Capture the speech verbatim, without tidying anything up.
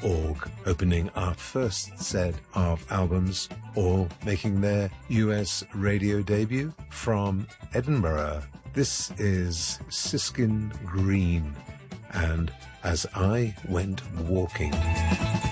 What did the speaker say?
org, opening our first set of albums, all making their U S radio debut from Edinburgh. This is Siskin Green and As I Went Walking.